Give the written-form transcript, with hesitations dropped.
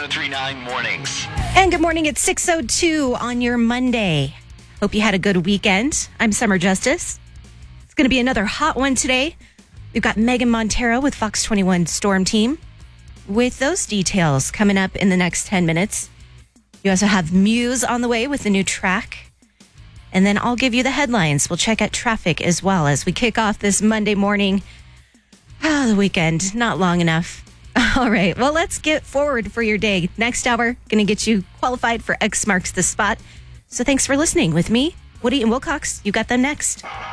1039 Mornings. And good morning. It's 6:02 on your Monday. Hope you had a good weekend. I'm Summer Justice. It's going to be another hot one today. We've got Megan Montero with Fox 21 Storm Team. With those details coming up in the next 10 minutes. You also have Muse on the way with the new track. And then I'll give you the headlines. We'll check out traffic as well as we kick off this Monday morning. The weekend, not long enough. All right, well, let's get forward for your day. Next hour, going to get you qualified for X Marks the Spot. So thanks for listening with me, Woody and Wilcox. You got them next.